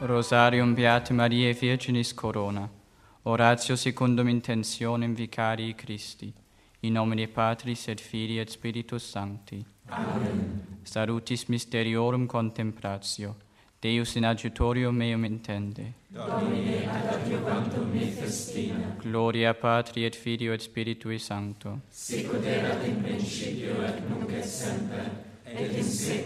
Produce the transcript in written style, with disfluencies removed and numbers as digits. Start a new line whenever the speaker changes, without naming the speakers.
Rosarium Beate Mariae Virginis Corona. Oratio secundum intentionem Vicarii Christi. In nomine Patris et Filii et Spiritus Sancti.
Amen.
Salutis mysteriorum contemplatio. Deus in adjutorium meum intende.
Domine ad adjuvantum me festina.
Gloria Patri et Filio et Spiritui Sancto.
Sicut erat in principio et nunc et semper et in saeculum